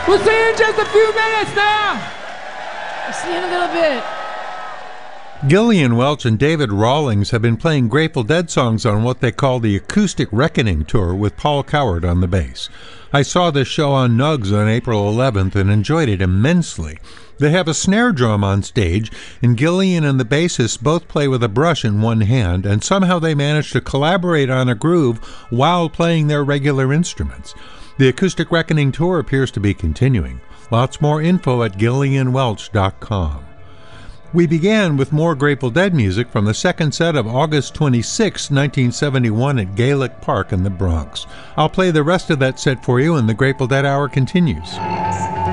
We'll see you in just a few minutes now. I'll see you in a little bit. Gillian Welch and David Rawlings have been playing Grateful Dead songs on what they call the Acoustic Reckoning Tour with Paul Coward on the bass. I saw this show on Nugs on April 11th and enjoyed it immensely. They have a snare drum on stage, and Gillian and the bassist both play with a brush in one hand, and somehow they manage to collaborate on a groove while playing their regular instruments. The Acoustic Reckoning Tour appears to be continuing. Lots more info at GillianWelch.com. We began with more Grateful Dead music from the second set of August 26, 1971 at Gaelic Park in the Bronx. I'll play the rest of that set for you, and the Grateful Dead Hour continues.